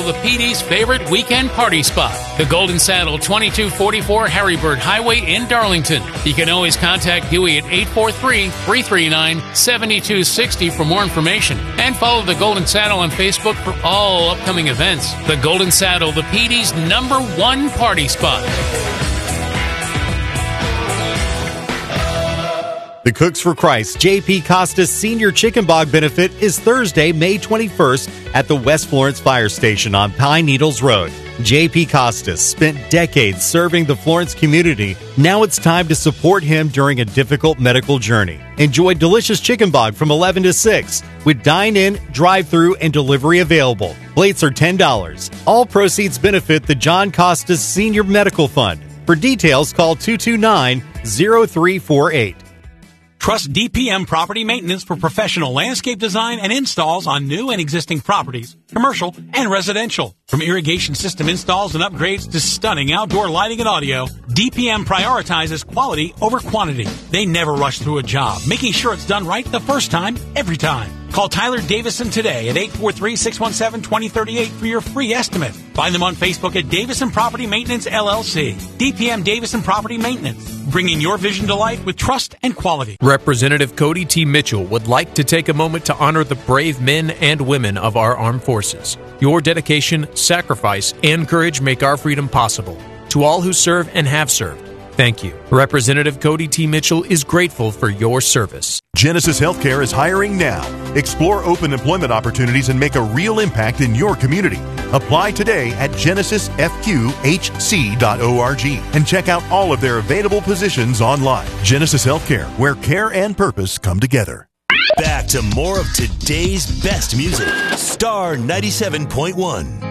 the PD's favorite weekend party spot, the Golden Saddle, 2244 Harrybird Highway in Darlington. You can always contact Huey at 843-339-7260 for more information. And follow the Golden Saddle on Facebook for all upcoming events. The Golden Saddle, the PD's #1 party spot. The Cooks for Christ J.P. Costas Senior Chicken Bog Benefit is Thursday, May 21st at the West Florence Fire Station on Pine Needles Road. J.P. Costas spent decades serving the Florence community. Now it's time to support him during a difficult medical journey. Enjoy delicious chicken bog from 11 to 6 with dine-in, drive-through, and delivery available. Plates are $10. All proceeds benefit the John Costas Senior Medical Fund. For details, call 229-0348. Trust DPM Property Maintenance for professional landscape design and installs on new and existing properties, commercial and residential. From irrigation system installs and upgrades to stunning outdoor lighting and audio, DPM prioritizes quality over quantity. They never rush through a job, making sure it's done right the first time, every time. Call Tyler Davison today at 843-617-2038 for your free estimate. Find them on Facebook at Davison Property Maintenance, LLC. DPM Davison Property Maintenance, bringing your vision to life with trust and quality. Representative Cody T. Mitchell would like to take a moment to honor the brave men and women of our armed forces. Your dedication, sacrifice, and courage make our freedom possible. To all who serve and have served, thank you. Representative Cody T. Mitchell is grateful for your service. Genesis Healthcare is hiring now. Explore open employment opportunities and make a real impact in your community. Apply today at genesisfqhc.org and check out all of their available positions online. Genesis Healthcare, where care and purpose come together. Back to more of today's best music. Star 97.1.